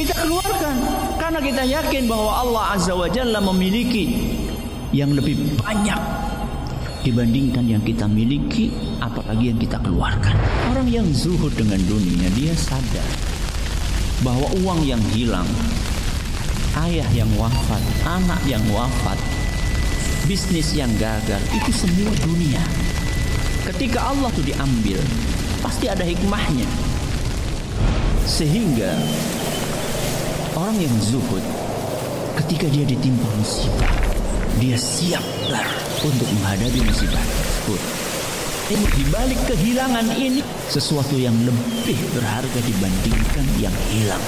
kita keluarkan karena kita yakin bahwa Allah Azza wa Jalla memiliki yang lebih banyak dibandingkan yang kita miliki, apalagi yang kita keluarkan. Orang yang zuhud dengan dunia, dia sadar bahwa uang yang hilang, ayah yang wafat, anak yang wafat, bisnis yang gagal, itu semua dunia. Ketika Allah itu diambil, pasti ada hikmahnya. Sehingga orang yang zuhud, ketika dia ditimpa musibah, dia siap untuk menghadapi musibah tersebut. Di balik kehilangan ini, sesuatu yang lebih berharga dibandingkan yang hilang.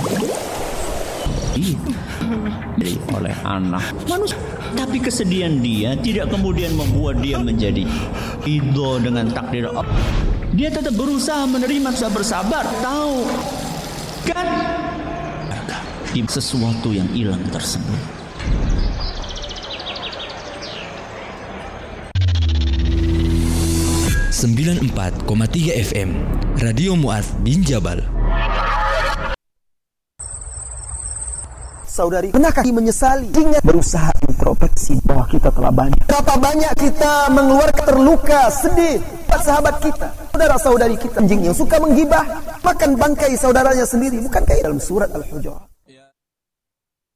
Oleh anak manusia, tapi kesedihan dia tidak kemudian membuat dia menjadi ridho dengan takdir Allah. Dia tetap berusaha menerima, bersabar, tahu kan di sesuatu yang hilang tersebut. 94,3 FM Radio Mu'adz bin Jabal. Saudari, pernahkah menyesali? Ingat berusaha introspeksi bahwa kita telah banyak. Berapa banyak kita mengeluarkan terluka, sedih, sahabat kita, saudara-saudari kita, anjing yang suka menggibah, makan bangkai saudaranya sendiri. Bukankah dalam surat Al-Hujurat